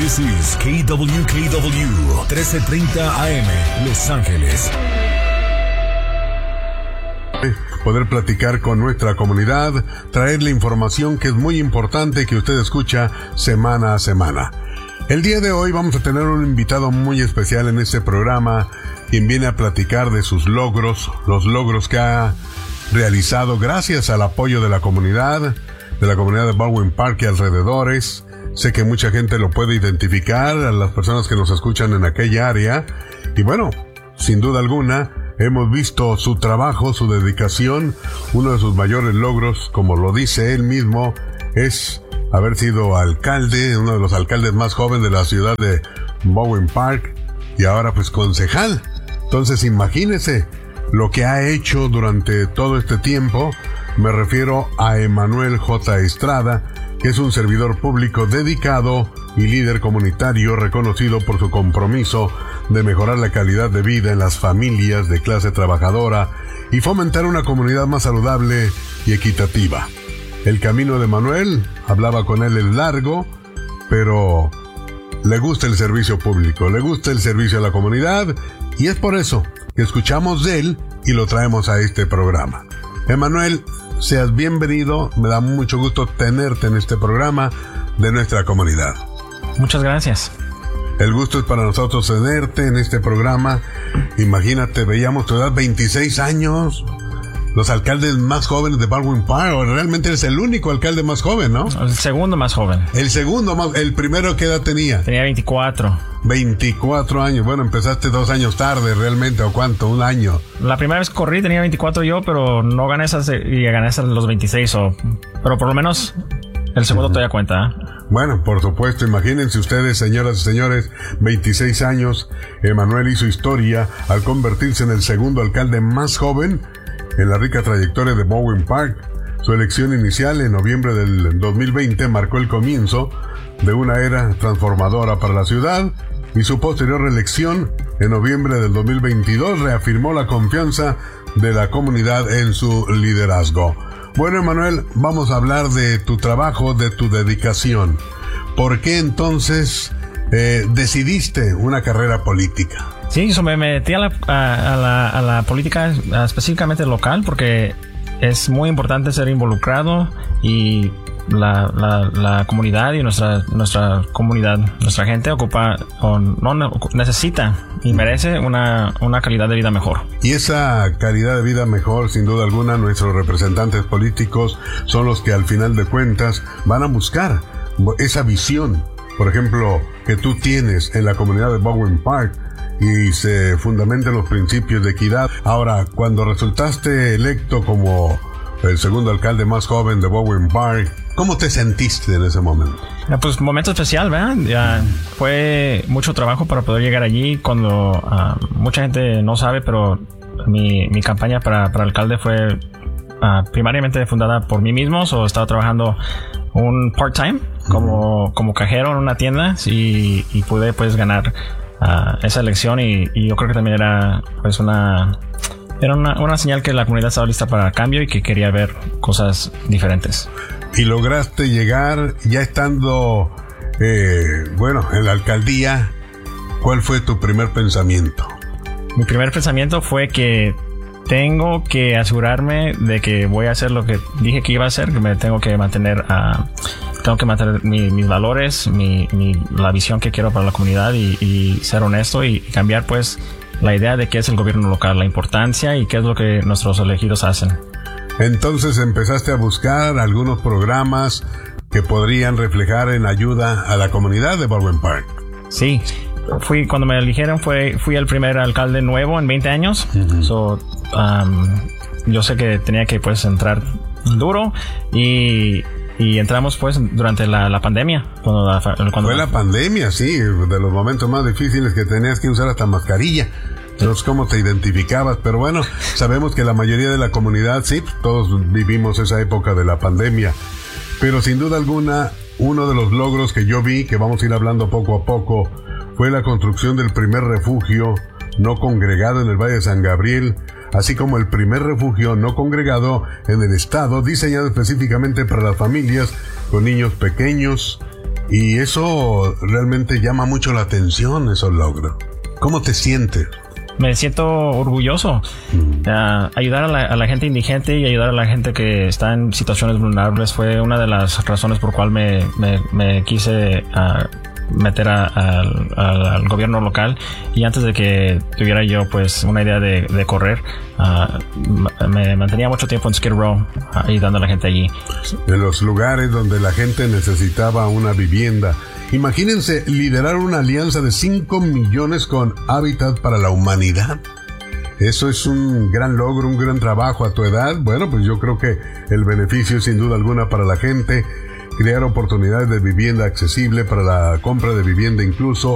This is KWKW 1330 AM, Los Ángeles. Poder platicar con nuestra comunidad, traerle información que es muy importante que usted escucha semana a semana. El día de hoy vamos a tener un invitado muy especial en este programa, quien viene a platicar de sus logros, los logros que ha realizado gracias al apoyo de la comunidad de Baldwin Park y alrededores. Sé que mucha gente lo puede identificar, a las personas que nos escuchan en aquella área. Y bueno, sin duda alguna, hemos visto su trabajo, su dedicación. Uno de sus mayores logros, como lo dice él mismo, es haber sido alcalde, uno de los alcaldes más jóvenes de la ciudad de Baldwin Park, y ahora pues concejal. Entonces imagínese lo que ha hecho durante todo este tiempo. Me refiero a Emanuel J. Estrada, que es un servidor público dedicado y líder comunitario reconocido por su compromiso de mejorar la calidad de vida en las familias de clase trabajadora y fomentar una comunidad más saludable y equitativa. El camino de Manuel, hablaba con él, es largo, pero le gusta el servicio público, le gusta el servicio a la comunidad, y es por eso que escuchamos de él y lo traemos a este programa. Emanuel, seas bienvenido, me da mucho gusto tenerte en este programa de nuestra comunidad. Muchas gracias. El gusto es para nosotros tenerte en este programa. Imagínate, veíamos tu edad, 26 años, los alcaldes más jóvenes de Baldwin Park. Realmente eres el único alcalde más joven, ¿no? El segundo más joven. El primero, ¿qué edad tenía? Tenía 24. 24 años. Bueno, empezaste 2 años tarde realmente, ¿o cuánto? ¿Un año? La primera vez que corrí tenía 24 yo, pero no gané esas y gané esas los 26. Pero por lo menos el segundo todavía cuenta, ¿eh? Bueno, por supuesto, imagínense ustedes, señoras y señores, 26 años, Emanuel hizo historia al convertirse en el segundo alcalde más joven en la rica trayectoria de Baldwin Park. Su elección inicial en noviembre del 2020 marcó el comienzo de una era transformadora para la ciudad, y su posterior reelección en noviembre del 2022 reafirmó la confianza de la comunidad en su liderazgo. Bueno, Emanuel, vamos a hablar de tu trabajo, de tu dedicación. ¿Por qué entonces decidiste una carrera política? Sí, me metí a la política específicamente local porque es muy importante ser involucrado, y la comunidad y nuestra comunidad, nuestra gente necesita y merece una calidad de vida mejor. Y esa calidad de vida mejor, sin duda alguna, nuestros representantes políticos son los que al final de cuentas van a buscar esa visión, por ejemplo, que tú tienes en la comunidad de Baldwin Park, y se fundamenta en los principios de equidad. Ahora, cuando resultaste electo como el segundo alcalde más joven de Baldwin Park, ¿cómo te sentiste en ese momento? Pues momento especial, ¿verdad? Ya fue mucho trabajo para poder llegar allí. Cuando mucha gente no sabe, pero mi campaña para alcalde fue primariamente fundada por mí mismo. Estaba trabajando un part-time como cajero en una tienda, y pude pues ganar esa elección, y yo creo que también era pues una señal que la comunidad estaba lista para el cambio y que quería ver cosas diferentes. Y lograste llegar ya estando en la alcaldía. ¿Cuál fue tu primer pensamiento? Mi primer pensamiento fue que tengo que asegurarme de que voy a hacer lo que dije que iba a hacer, que me tengo que mantener mis valores, la visión que quiero para la comunidad, y ser honesto y cambiar pues la idea de qué es el gobierno local, la importancia y qué es lo que nuestros elegidos hacen. Entonces empezaste a buscar algunos programas que podrían reflejar en ayuda a la comunidad de Baldwin Park. Sí, cuando me eligieron fui el primer alcalde nuevo en 20 años. Yo sé que tenía que pues entrar duro, y entramos pues durante la pandemia. Fue la pandemia, sí, de los momentos más difíciles, que tenías que usar hasta mascarilla. Entonces, ¿cómo te identificabas? Pero bueno, sabemos que la mayoría de la comunidad, sí, todos vivimos esa época de la pandemia. Pero sin duda alguna, uno de los logros que yo vi, que vamos a ir hablando poco a poco, fue la construcción del primer refugio no congregado en el Valle de San Gabriel, así como el primer refugio no congregado en el estado, diseñado específicamente para las familias con niños pequeños Y eso realmente llama mucho la atención, esos logros. ¿Cómo te sientes? Me siento orgulloso. Ayudar a la gente indigente y ayudar a la gente que está en situaciones vulnerables fue una de las razones por cual me quise meter al gobierno local. Y antes de que tuviera yo pues una idea de correr, me mantenía mucho tiempo en Skid Row ayudando a la gente allí. En los lugares donde la gente necesitaba una vivienda. Imagínense liderar una alianza de 5 millones con Hábitat para la Humanidad. Eso es un gran logro, un gran trabajo a tu edad. Bueno, pues yo creo que el beneficio es sin duda alguna para la gente. Crear oportunidades de vivienda accesible, para la compra de vivienda incluso,